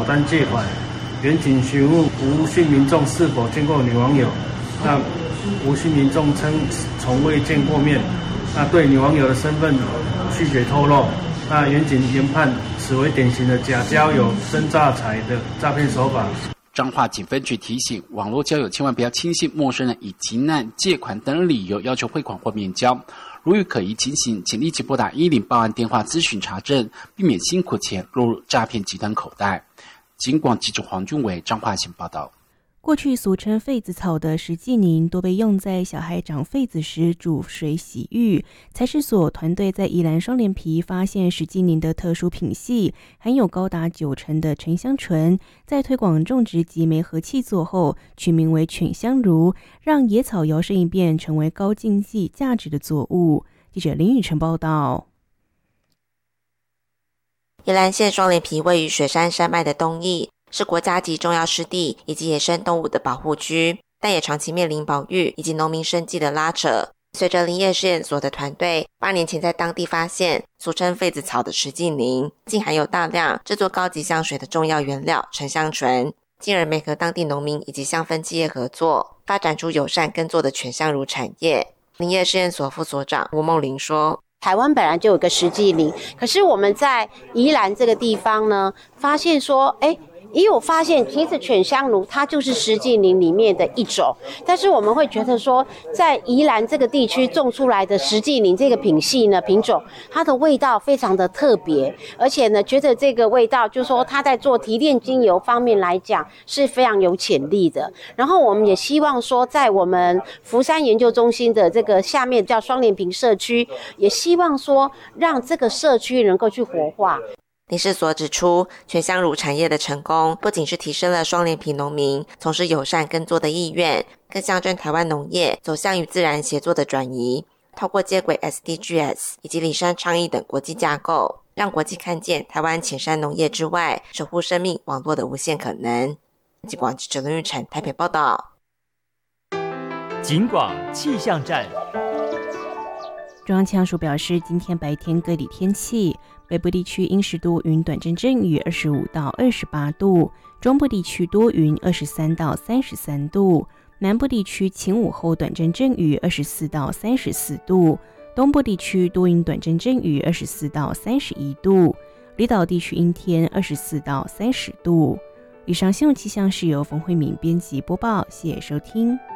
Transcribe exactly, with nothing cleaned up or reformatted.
保单借款。员警询问吴姓民众是否见过女网友，那吴姓民众称从未见过面，那对女网友的身份拒绝透露。那员警研判此为典型的假交友、真诈财的诈骗手法。 彰化警分局提醒，网络交友千万不要轻信陌生人以急难、借款等理由要求汇款或面交。如遇可疑情形，请立即拨打一零报案电话咨询查证，避免辛苦钱落入诈骗集团口袋。警广记者黄俊伟彰化县报道。 过去俗称痱子草的石剂宁多被用在小孩长痱子时煮水洗浴。财事所团队在宜兰双连埤发现石剂宁的特殊品系，含有高达九成的沉香醇，在推广种植及媒合气作后，取名为犬香茹，让野草摇身一变成为高经济价值的作物。记者林宇晨报道。 宜兰县双连埤位于雪山山脉的东翼，是国家级重要湿地以及野生动物的保护区，但也长期面临保育以及农民生计的拉扯。随着林业试验所的团队八年前在当地发现俗称痱子草的石剂宁，竟含有大量制作高级香水的重要原料沉香醇，进而媒合当地农民以及香氛企业合作，发展出友善耕作的犬香茹产业。林业试验所副所长吴梦玲说， 台湾本来就有个石剂宁，可是我们在宜兰这个地方呢，发现说，哎，也有发现，其实犬香茹它就是石剂宁里面的一种，但是我们会觉得说，在宜兰这个地区种出来的石剂宁这个品系呢品种，它的味道非常的特别，而且呢，觉得这个味道就是说它在做提炼精油方面来讲是非常有潜力的。然后我们也希望说，在我们福山研究中心的这个下面叫双连埤社区，也希望说让这个社区能够去活化。 林试所指出，犬香茹产业的成功不仅是提升了双连埤农民从事友善耕作的意愿，更象征台湾农业走向与自然协作的转移，透过接轨 S D Gs 以及里山倡议等国际架构，让国际看见台湾浅山农业之外守护生命网络的无限可能。警广记者林玉成台北报道。 警广气象站。 中央气象署表示，今天白天各地天气，北部地区阴湿多云短阵阵雨二十五到二十八度，中部地区多云二十三到三十三度，南部地区晴午后短阵阵雨二十四到三十四度，东部地区多云短阵阵雨二十四到三十一度，离岛地区阴天二十四到三十度。以上新闻气象是由冯慧敏编辑播报，谢谢收听。